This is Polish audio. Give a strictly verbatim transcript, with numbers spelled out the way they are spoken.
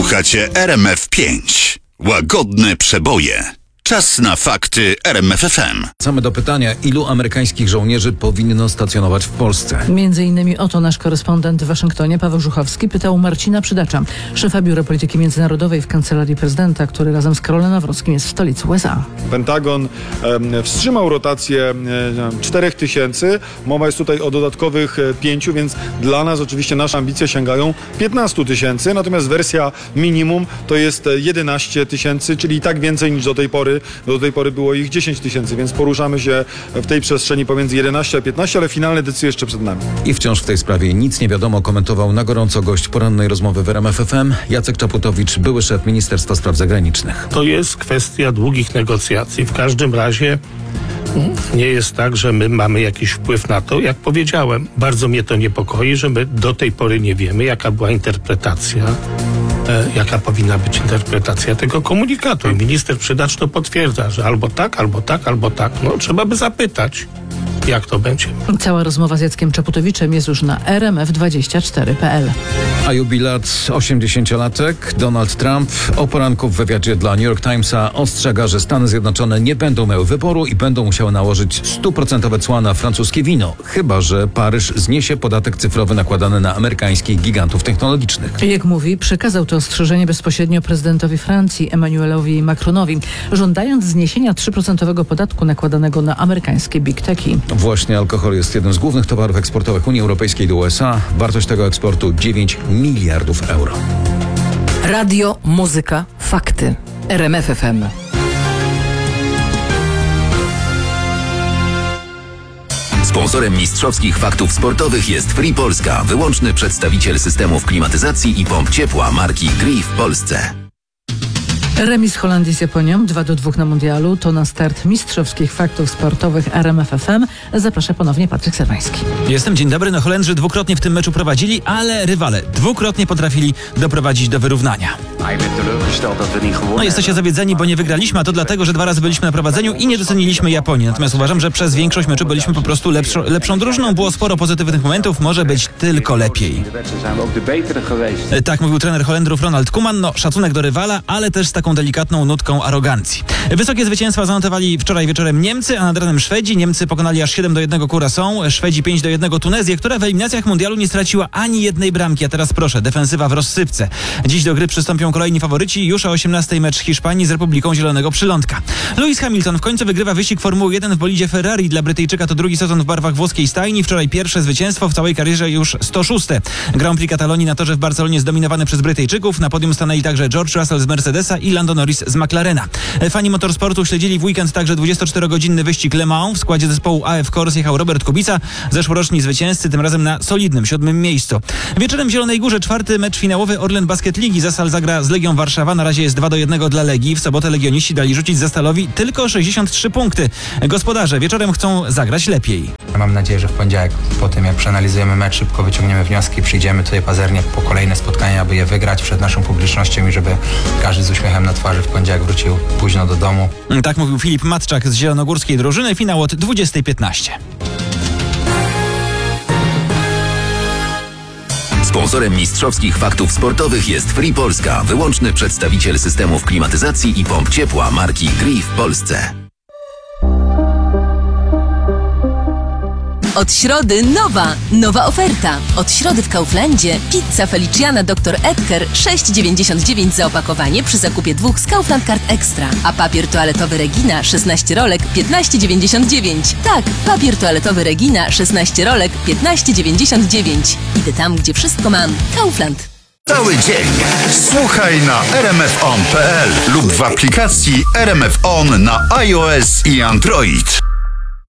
Słuchacie R M F pięć. Łagodne przeboje. Czas na fakty R M F F M. Wracamy do pytania, ilu amerykańskich żołnierzy powinno stacjonować w Polsce? Między innymi o to nasz korespondent w Waszyngtonie, Paweł Żuchowski, pytał Marcina Przydacza, szefa Biura Polityki Międzynarodowej w Kancelarii Prezydenta, który razem z Karolem Nawrockim jest w stolicy U S A. Pentagon e, wstrzymał rotację e, czterech tysięcy. Mowa jest tutaj o dodatkowych pięciu, więc dla nas oczywiście nasze ambicje sięgają piętnastu tysięcy, natomiast wersja minimum to jest jedenaście tysięcy, czyli i tak więcej niż do tej pory. Do tej pory było ich dziesięć tysięcy, więc poruszamy się w tej przestrzeni pomiędzy jedenaście a piętnaście, ale finalne decyzje jeszcze przed nami. I wciąż w tej sprawie nic nie wiadomo, komentował na gorąco gość porannej rozmowy w R M F F M Jacek Czaputowicz, były szef Ministerstwa Spraw Zagranicznych. To jest kwestia długich negocjacji. W każdym razie nie jest tak, że my mamy jakiś wpływ na to. Jak powiedziałem, bardzo mnie to niepokoi, że my do tej pory nie wiemy, jaka była interpretacja, e, jaka powinna być interpretacja tego komunikatu. I minister Przydacz to potwierdza, że albo tak, albo tak, albo tak. No trzeba by zapytać, jak to będzie. Cała rozmowa z Jackiem Czaputowiczem jest już na r m f dwadzieścia cztery kropka p l. A jubilat osiemdziesięciolatek Donald Trump o poranku w wywiadzie dla New York Timesa ostrzega, że Stany Zjednoczone nie będą miały wyboru i będą musiały nałożyć stuprocentowe cła na francuskie wino, chyba że Paryż zniesie podatek cyfrowy nakładany na amerykańskich gigantów technologicznych. Jak mówi, przekazał to ostrzeżenie bezpośrednio prezydentowi Francji Emmanuelowi Macronowi, żądając zniesienia trzyprocentowego podatku nakładanego na amerykańskie big techy. Właśnie alkohol jest jednym z głównych towarów eksportowych Unii Europejskiej do U S A. Wartość tego eksportu dziewięć miliardów euro. Radio, muzyka, fakty. R M F F M. Sponsorem mistrzowskich faktów sportowych jest Free Polska, wyłączny przedstawiciel systemów klimatyzacji i pomp ciepła marki Gree w Polsce. Remis Holandii z Japonią dwa do dwóch na mundialu to na start mistrzowskich faktów sportowych R M F F M. Zaprasza ponownie Patryk Serwański. Jestem, dzień dobry. No Holendrzy dwukrotnie w tym meczu prowadzili, ale rywale dwukrotnie potrafili doprowadzić do wyrównania. No jesteście zawiedzeni, bo nie wygraliśmy, a to dlatego, że dwa razy byliśmy na prowadzeniu i nie doceniliśmy Japonii. Natomiast uważam, że przez większość meczu byliśmy po prostu lepszą, lepszą drużyną. Było sporo pozytywnych momentów, może być tylko lepiej. Tak mówił trener Holendrów Ronald Koeman. No szacunek do rywala, ale też z taką delikatną nutką arogancji. Wysokie zwycięstwa zanotowali wczoraj wieczorem Niemcy, a nad ranem Szwedzi. Niemcy pokonali aż siedem do jednego Curaçao, Szwedzi pięć do jednego Tunezję, która w eliminacjach mundialu nie straciła ani jednej bramki. A teraz proszę, defensywa w rozsypce. Dziś do gry przystąpią kolejni faworyci. Już o osiemnastej mecz Hiszpanii z Republiką Zielonego Przylądka. Lewis Hamilton w końcu wygrywa wyścig Formuły jeden w bolidzie Ferrari. Dla Brytyjczyka to drugi sezon w barwach włoskiej stajni. Wczoraj pierwsze zwycięstwo, w całej karierze już sto szóste. Grand Prix Katalonii na torze w Barcelonie zdominowany przez Brytyjczyków. Na podium stanęli także George Russell z Mercedesa i Lando Norris z McLarena. Fani motorsportu śledzili w weekend także dwudziestoczterogodzinny wyścig Le Mans. W składzie zespołu A F Corse jechał Robert Kubica, zeszłoroczni zwycięzcy, tym razem na solidnym siódmym miejscu. Wieczorem w Zielonej Górze czwarty mecz finałowy Orlen Basket Ligi. Zasal zagra z Legią Warszawa. Na razie jest dwa do jednego dla Legii. W sobotę legioniści dali rzucić Zastalowi tylko sześćdziesiąt trzy punkty. Gospodarze wieczorem chcą zagrać lepiej. Mam nadzieję, że w poniedziałek po tym, jak przeanalizujemy mecz, szybko wyciągniemy wnioski, przyjdziemy tutaj pazernie po kolejne spotkania, aby je wygrać przed naszą publicznością i żeby każdy z uśmiechem na twarzy w poniedziałek wrócił późno do domu. Tak mówił Filip Matczak z zielonogórskiej drużyny. Finał od dwudziestej piętnaście. Sponsorem mistrzowskich faktów sportowych jest Free Polska, wyłączny przedstawiciel systemów klimatyzacji i pomp ciepła marki Gree w Polsce. Od środy nowa, nowa oferta. Od środy w Kauflandzie pizza Feliciana doktor Edgar sześć dziewięćdziesiąt dziewięć za opakowanie przy zakupie dwóch z Kaufland Card Extra. A papier toaletowy Regina szesnaście rolek piętnaście dziewięćdziesiąt dziewięć. Tak, papier toaletowy Regina szesnaście rolek piętnaście dziewięćdziesiąt dziewięć. Idę tam, gdzie wszystko mam. Kaufland. Cały dzień. Słuchaj na r m f on kropka p l lub w aplikacji R M F On na iOS i Android.